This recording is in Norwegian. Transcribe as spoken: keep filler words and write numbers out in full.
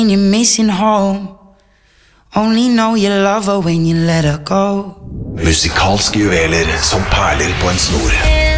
And you're missing home. Only know you love her when you let her go. Musikalske juveler som perler på en snor.